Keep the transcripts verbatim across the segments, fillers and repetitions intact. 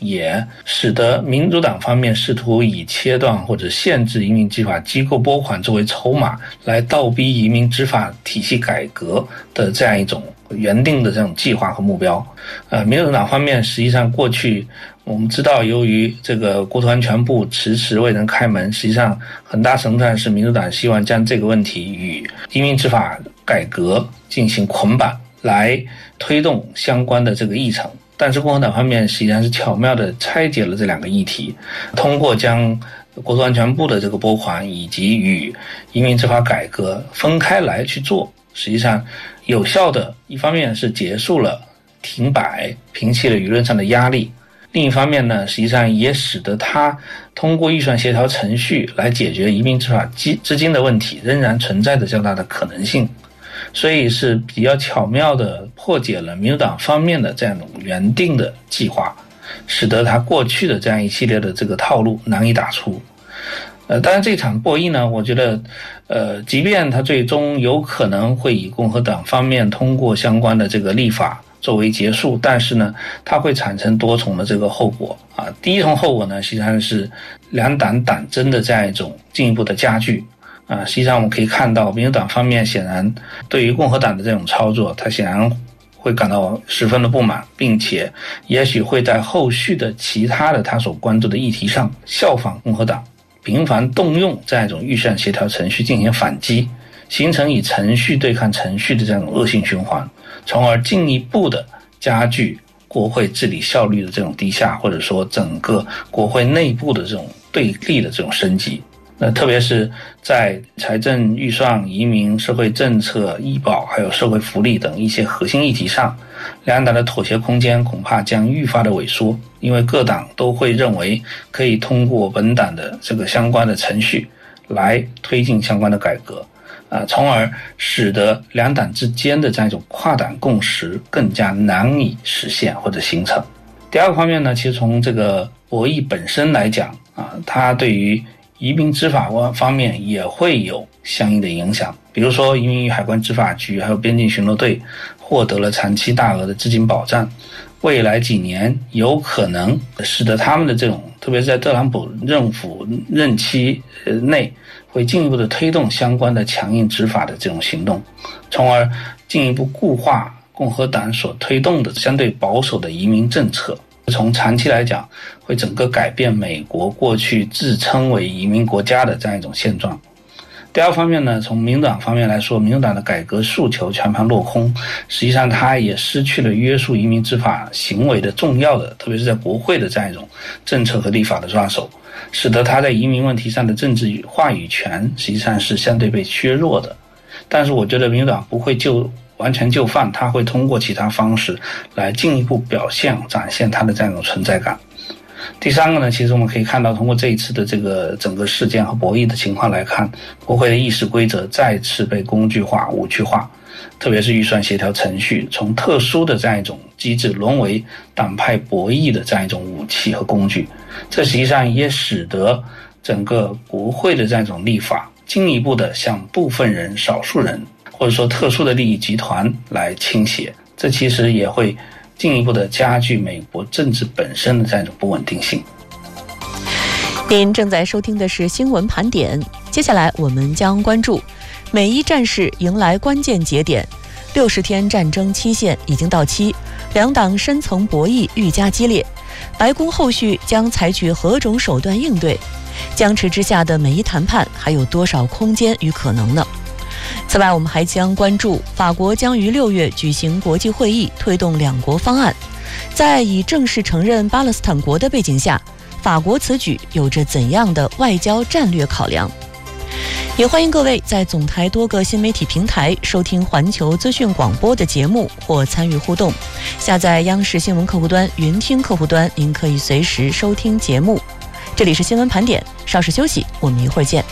也使得民主党方面试图以切断或者限制移民执法机构拨款作为筹码，来倒逼移民执法体系改革的这样一种原定的这种计划和目标。呃，民主党方面实际上过去我们知道，由于这个国土安全部迟迟未能开门，实际上很大程度上是民主党希望将这个问题与移民执法改革进行捆绑，来推动相关的这个议程。但是共和党方面实际上是巧妙地拆解了这两个议题，通过将国土安全部的这个拨款以及与移民执法改革分开来去做，实际上有效的一方面是结束了停摆，平息了舆论上的压力，另一方面呢，实际上也使得他通过预算协调程序来解决移民执法资金的问题仍然存在着较大的可能性。所以是比较巧妙地破解了民主党方面的这样一种原定的计划，使得他过去的这样一系列的这个套路难以打出。呃，当然这场博弈呢，我觉得呃，即便他最终有可能会以共和党方面通过相关的这个立法作为结束，但是呢，它会产生多重的这个后果啊。第一重后果呢，实际上是两党党争的这样一种进一步的加剧。啊，实际上我们可以看到，民主党方面显然对于共和党的这种操作，他显然会感到十分的不满，并且也许会在后续的其他的他所关注的议题上效仿共和党，频繁动用这样一种预算协调程序进行反击，形成以程序对抗程序的这样一种恶性循环，从而进一步的加剧国会治理效率的这种低下，或者说整个国会内部的这种对立的这种升级。那特别是在财政预算、移民、社会政策、医保还有社会福利等一些核心议题上，两党的妥协空间恐怕将愈发的萎缩，因为各党都会认为可以通过本党的这个相关的程序来推进相关的改革，啊，从而使得两党之间的这样一种跨党共识更加难以实现或者形成。第二个方面呢，其实从这个博弈本身来讲啊，它对于移民执法方面也会有相应的影响，比如说移民与海关执法局还有边境巡逻队获得了长期大额的资金保障，未来几年有可能使得他们的这种，特别是在特朗普政府任期内，会进一步的推动相关的强硬执法的这种行动，从而进一步固化共和党所推动的相对保守的移民政策。从长期来讲，会整个改变美国过去自称为移民国家的这样一种现状。第二方面呢，从民主党方面来说，民主党的改革诉求全盘落空，实际上它也失去了约束移民执法行为的重要的，特别是在国会的这样一种政策和立法的抓手，使得它在移民问题上的政治话语权实际上是相对被削弱的。但是我觉得民主党不会就完全就范，他会通过其他方式来进一步表现展现他的这样一种存在感。第三个呢，其实我们可以看到，通过这一次的这个整个事件和博弈的情况来看，国会的议事规则再次被工具化、武器化，特别是预算协调程序从特殊的这样一种机制沦为党派博弈的这样一种武器和工具。这实际上也使得整个国会的这样一种立法进一步的向部分人、少数人或者说特殊的利益集团来倾斜，这其实也会进一步的加剧美国政治本身的这样一种不稳定性。 您正在收听的是新闻盘点，接下来我们将关注美伊战事迎来关键节点，六十天战争期限已经到期，两党深层博弈愈加激烈，白宫后续将采取何种手段应对？僵持之下的美伊谈判还有多少空间与可能呢？此外，我们还将关注法国将于六月举行国际会议，推动两国方案。在已正式承认巴勒斯坦国的背景下，法国此举有着怎样的外交战略考量？也欢迎各位在总台多个新媒体平台收听环球资讯广播的节目或参与互动。下载央视新闻客户端、云听客户端，您可以随时收听节目。这里是新闻盘点，稍事休息，我们一会儿见。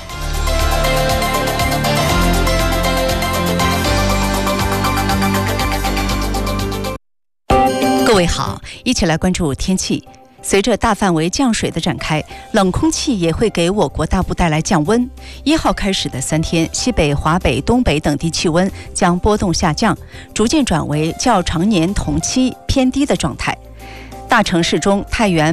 各位好，一起来关注天气。随着大范围降水的展开，冷空气也会给我国大部带来降温。一号开始的三天，西北、华北、东北等地气温将波动下降，逐渐转为较常年同期偏低的状态。大城市中，太原